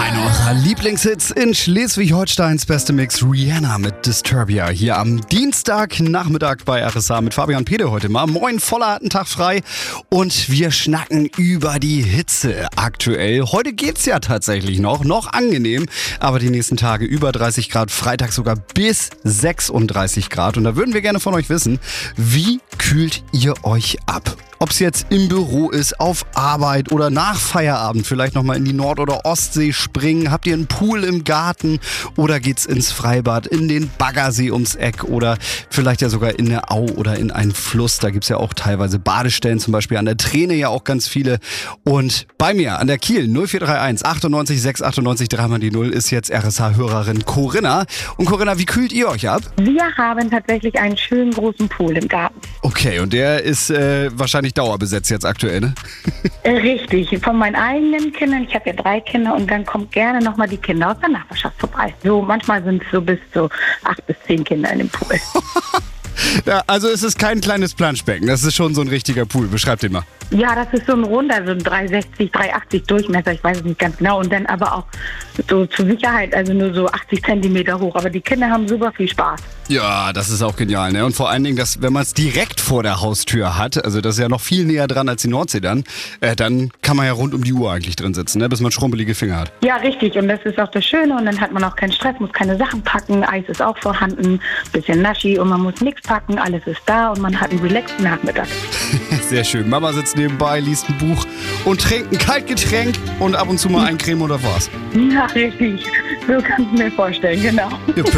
Einer unserer Lieblingshits in Schleswig-Holsteins beste Mix, Rihanna mit Disturbia. Hier am Dienstagnachmittag bei RSA mit Fabian Pede heute mal. Moin, Voller hat einen Tag frei und wir schnacken über die Hitze aktuell. Heute geht's ja tatsächlich noch angenehm, aber die nächsten Tage über 30 Grad, Freitag sogar bis 36 Grad. Und da würden wir gerne von euch wissen, wie kühlt ihr euch ab? Ob es jetzt im Büro ist, auf Arbeit oder nach Feierabend, vielleicht nochmal in die Nord- oder Ostsee springen. Habt ihr einen Pool im Garten oder geht's ins Freibad, in den Baggersee ums Eck oder vielleicht ja sogar in eine Au oder in einen Fluss. Da gibt's ja auch teilweise Badestellen, zum Beispiel an der Träne ja auch ganz viele. Und bei mir an der Kiel 0431 98 698 3 die 0 ist jetzt RSH-Hörerin Corinna. Und Corinna, wie kühlt ihr euch ab? Wir haben tatsächlich einen schönen großen Pool im Garten. Okay, und der ist wahrscheinlich dauerbesetzt jetzt aktuell, ne? Richtig, von meinen eigenen Kindern, ich habe ja 3 Kinder und dann kommen gerne nochmal die Kinder aus der Nachbarschaft vorbei. So, manchmal sind es so bis zu 8 bis 10 Kinder in dem Pool. Ja, also es ist kein kleines Planschbecken, das ist schon so ein richtiger Pool. Beschreib den mal. Ja, das ist so ein runder, so ein 360, 380 Durchmesser, ich weiß es nicht ganz genau. Und dann aber auch so zur Sicherheit, also nur so 80 Zentimeter hoch. Aber die Kinder haben super viel Spaß. Ja, das ist auch genial, ne? Und vor allen Dingen, wenn man es direkt vor der Haustür hat, also das ist ja noch viel näher dran als die Nordsee dann kann man ja rund um die Uhr eigentlich drin sitzen, ne? Bis man schrumpelige Finger hat. Ja, richtig. Und das ist auch das Schöne. Und dann hat man auch keinen Stress, muss keine Sachen packen. Eis ist auch vorhanden, bisschen Naschi und man muss nichts packen. Alles ist da und man hat einen relaxten Nachmittag. Sehr schön. Mama sitzt nebenbei, liest ein Buch und trinkt ein Kaltgetränk und ab und zu mal eincremen oder was? Ja, richtig. So kannst du mir vorstellen, genau. Ja,